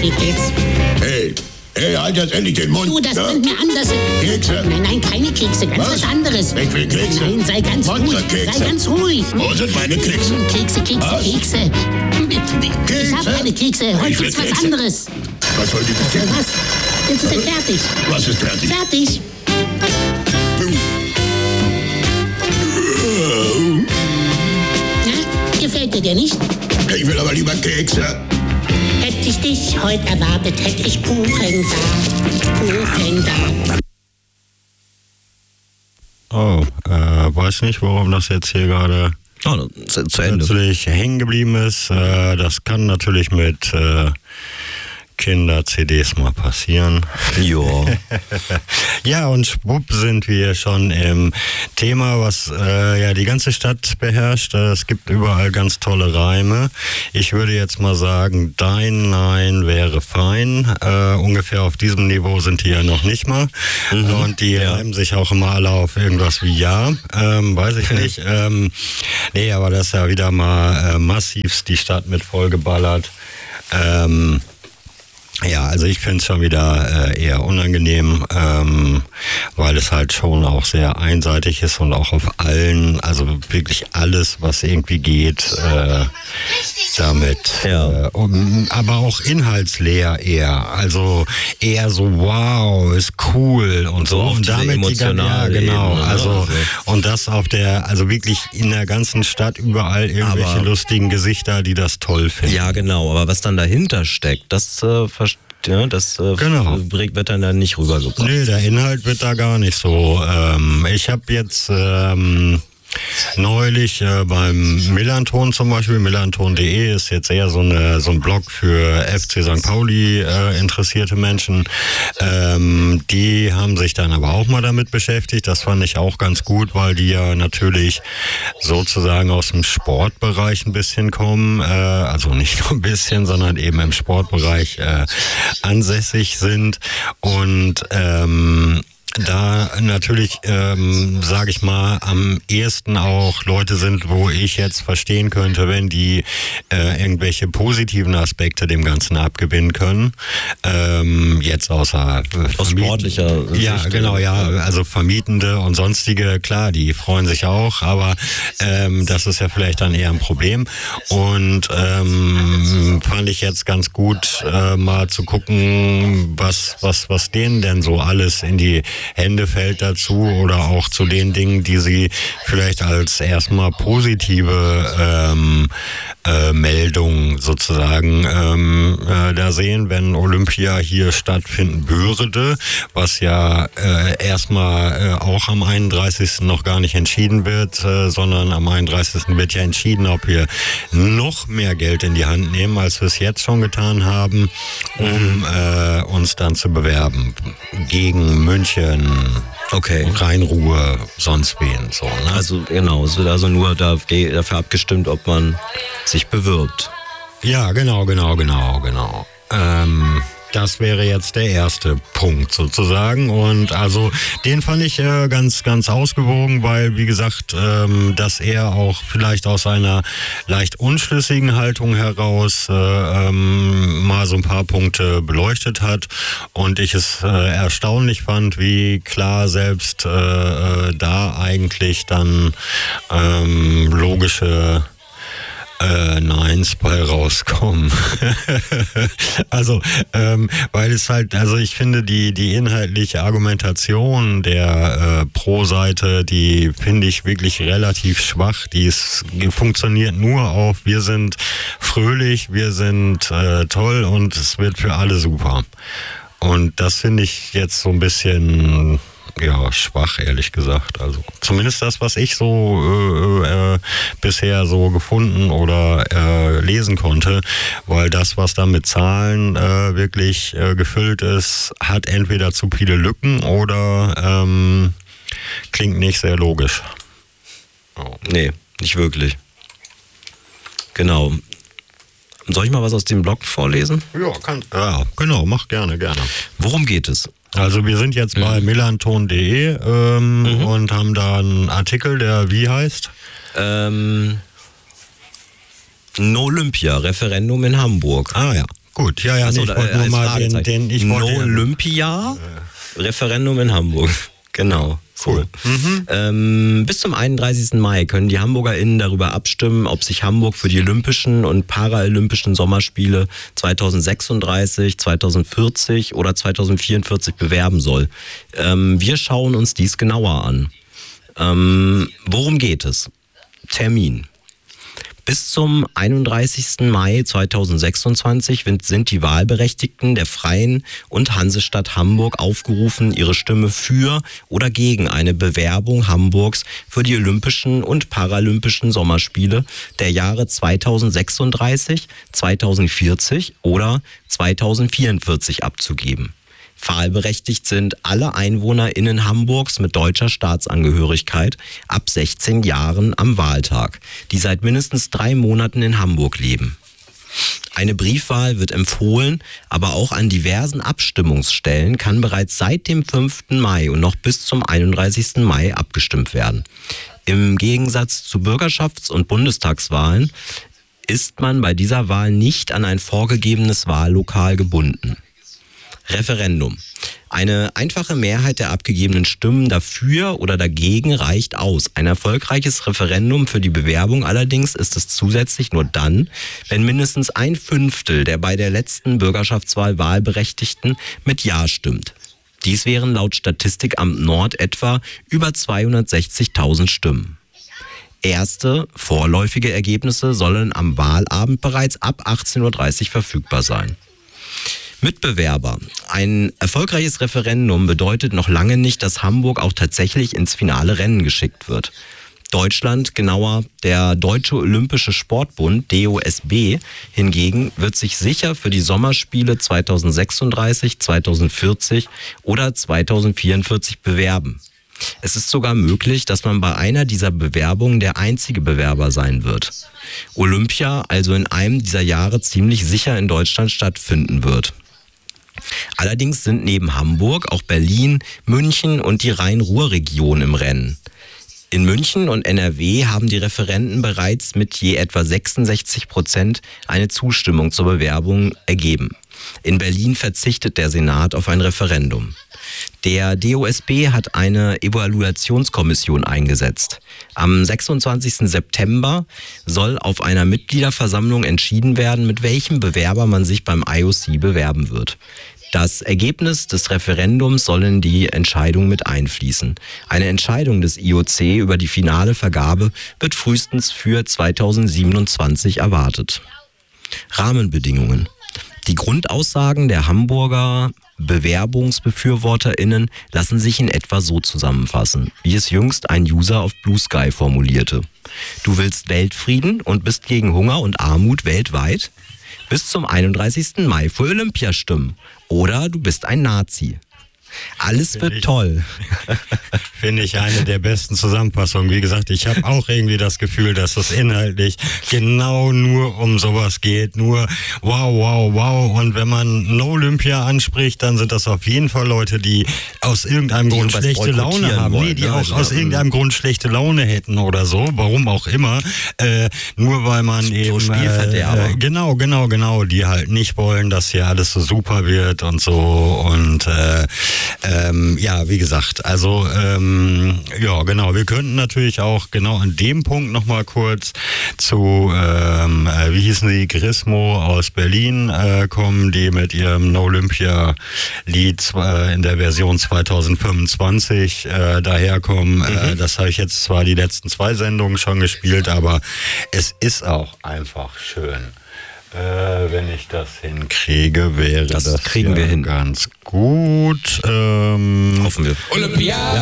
kriegt jetzt. Hey, halt jetzt endlich den Mund. Du, das bringt mir anders. Kekse? Nein, keine Kekse, ganz was anderes. Ich will Kekse. Nein, sei ganz ruhig. Monsterkekse. Sei ganz ruhig. Wo sind meine Kekse? Kekse. Was? Ich hab keine Kekse. Heute Ich will gibt's was Kekse. anderes. Was soll die Kekse? Was? Jetzt ist er fertig. Was ist fertig? Fertig. Na, gefällt dir der nicht? Ich will aber lieber Kekse. Hätte ich dich heute erwartet, hätte ich Kuchen da. Oh, weiß nicht, warum das jetzt hier gerade Zu Ende. plötzlich hängen geblieben ist. Das kann natürlich mit Kinder-CDs mal passieren. Ja. Ja, und schwupp sind wir schon im Thema, was ja die ganze Stadt beherrscht. Es gibt überall ganz tolle Reime. Ich würde jetzt mal sagen, dein Nein wäre fein. Ungefähr auf diesem Niveau sind die ja noch nicht mal. Und die reimen sich auch immer alle auf irgendwas wie Ja. Weiß ich nicht. Nee, aber das ist ja wieder mal massivst die Stadt mit vollgeballert. Ja, also ich finde es schon wieder eher unangenehm, weil es halt schon auch sehr einseitig ist und auch auf allen, also wirklich alles, was irgendwie geht, damit. Ja. Aber auch inhaltsleer eher, also eher so wow, ist cool und so. auf Und diese damit emotionale ja, genau. Ebene, ne? Also und das auf der, also wirklich in der ganzen Stadt überall irgendwelche lustigen Gesichter, die das toll finden. Ja, genau. Aber was dann dahinter steckt, das Genau. wird dann da nicht rübergebracht. Nee, der Inhalt wird da gar nicht so. Ich habe jetzt neulich beim Millanton zum Beispiel, millanton.de ist jetzt eher so ein Blog für FC St. Pauli interessierte Menschen. Die haben sich dann aber auch mal damit beschäftigt. Das fand ich auch ganz gut, weil die ja natürlich sozusagen aus dem Sportbereich ein bisschen kommen. Also nicht nur ein bisschen, sondern eben im Sportbereich ansässig sind. Und da natürlich, sage ich mal, am ehesten auch Leute sind, wo ich jetzt verstehen könnte, wenn die irgendwelche positiven Aspekte dem Ganzen abgewinnen können. Jetzt außer aus sportlicher Sicht. Ja, genau, ja. Also Vermietende und sonstige, klar, die freuen sich auch, aber das ist ja vielleicht dann eher ein Problem. Und fand ich jetzt ganz gut, mal zu gucken, was denen denn so alles in die Hände fällt dazu oder auch zu den Dingen, die sie vielleicht als erstmal positive Meldung sozusagen da sehen, wenn Olympia hier stattfinden würde, was ja erstmal auch am 31. noch gar nicht entschieden wird, sondern am 31. wird ja entschieden, ob wir noch mehr Geld in die Hand nehmen, als wir es jetzt schon getan haben, um uns dann zu bewerben gegen München. Okay. Rhein-Ruhr, sonst wen, so, ne? Also genau, es wird also nur dafür abgestimmt, ob man sich bewirbt. Ja, genau. Das wäre jetzt der erste Punkt sozusagen und also den fand ich ganz ausgewogen, weil wie gesagt, dass er auch vielleicht aus einer leicht unschlüssigen Haltung heraus mal so ein paar Punkte beleuchtet hat und ich es erstaunlich fand, wie klar selbst da eigentlich dann logische Neins bei rauskommen. Also, weil es halt, also ich finde die inhaltliche Argumentation der Pro-Seite, die finde ich wirklich relativ schwach. Die funktioniert nur auf, wir sind fröhlich, wir sind toll und es wird für alle super. Und das finde ich jetzt so ein bisschen schwach, ehrlich gesagt. Also zumindest das, was ich so bisher so gefunden oder lesen konnte, weil das, was da mit Zahlen wirklich gefüllt ist, hat entweder zu viele Lücken oder klingt nicht sehr logisch. Oh. Nee, nicht wirklich. Genau. Soll ich mal was aus dem Blog vorlesen? Ja, genau, mach gerne. Worum geht es? Also wir sind jetzt bei millanton.de und haben da einen Artikel, der wie heißt? No Olympia, Referendum in Hamburg. Ah ja, gut. Ja, Achso, ich wollte nur mal No Olympia, Referendum in Hamburg. Genau. Cool. Bis zum 31. Mai können die HamburgerInnen darüber abstimmen, ob sich Hamburg für die Olympischen und Paralympischen Sommerspiele 2036, 2040 oder 2044 bewerben soll. Wir schauen uns dies genauer an. Worum geht es? Termin. Bis zum 31. Mai 2026 sind die Wahlberechtigten der Freien und Hansestadt Hamburg aufgerufen, ihre Stimme für oder gegen eine Bewerbung Hamburgs für die Olympischen und Paralympischen Sommerspiele der Jahre 2036, 2040 oder 2044 abzugeben. Wahlberechtigt sind alle EinwohnerInnen Hamburgs mit deutscher Staatsangehörigkeit ab 16 Jahren am Wahltag, die seit mindestens 3 Monaten in Hamburg leben. Eine Briefwahl wird empfohlen, aber auch an diversen Abstimmungsstellen kann bereits seit dem 5. Mai und noch bis zum 31. Mai abgestimmt werden. Im Gegensatz zu Bürgerschafts- und Bundestagswahlen ist man bei dieser Wahl nicht an ein vorgegebenes Wahllokal gebunden. Referendum. Eine einfache Mehrheit der abgegebenen Stimmen dafür oder dagegen reicht aus. Ein erfolgreiches Referendum für die Bewerbung allerdings ist es zusätzlich nur dann, wenn mindestens 1/5 der bei der letzten Bürgerschaftswahl Wahlberechtigten mit Ja stimmt. Dies wären laut Statistikamt Nord etwa über 260.000 Stimmen. Erste vorläufige Ergebnisse sollen am Wahlabend bereits ab 18:30 Uhr verfügbar sein. Mitbewerber. Ein erfolgreiches Referendum bedeutet noch lange nicht, dass Hamburg auch tatsächlich ins finale Rennen geschickt wird. Deutschland, genauer der Deutsche Olympische Sportbund, DOSB, hingegen wird sich sicher für die Sommerspiele 2036, 2040 oder 2044 bewerben. Es ist sogar möglich, dass man bei einer dieser Bewerbungen der einzige Bewerber sein wird. Olympia also in einem dieser Jahre ziemlich sicher in Deutschland stattfinden wird. Allerdings sind neben Hamburg auch Berlin, München und die Rhein-Ruhr-Region im Rennen. In München und NRW haben die Referenden bereits mit je etwa 66% eine Zustimmung zur Bewerbung ergeben. In Berlin verzichtet der Senat auf ein Referendum. Der DOSB hat eine Evaluationskommission eingesetzt. Am 26. September soll auf einer Mitgliederversammlung entschieden werden, mit welchem Bewerber man sich beim IOC bewerben wird. Das Ergebnis des Referendums soll in die Entscheidung mit einfließen. Eine Entscheidung des IOC über die finale Vergabe wird frühestens für 2027 erwartet. Rahmenbedingungen. Die Grundaussagen der Hamburger BewerbungsbefürworterInnen lassen sich in etwa so zusammenfassen, wie es jüngst ein User auf Blue Sky formulierte. Du willst Weltfrieden und bist gegen Hunger und Armut weltweit? Bis zum 31. Mai für Olympia stimmen. Oder du bist ein Nazi. Alles wird toll. Finde ich eine der besten Zusammenfassungen. Wie gesagt, ich habe auch irgendwie das Gefühl, dass es inhaltlich genau nur um sowas geht. Nur wow. Und wenn man No Olympia anspricht, dann sind das auf jeden Fall Leute, die aus irgendeinem Grund schlechte Laune haben. Wollen, die auch aus irgendeinem Grund schlechte Laune hätten oder so. Warum auch immer. Nur weil man eben... Spielverderber. Genau. Die halt nicht wollen, dass hier alles so super wird und so. Und wie gesagt, also genau, wir könnten natürlich auch genau an dem Punkt nochmal kurz zu, wie hießen sie, Grismo aus Berlin kommen, die mit ihrem No Olympia Lied in der Version 2025 daherkommen. Das habe ich jetzt zwar die letzten 2 Sendungen schon gespielt, aber es ist auch einfach schön. Wenn ich das hinkriege, wäre das kriegen wir hin. Ganz gut. Hoffen wir. Olympia,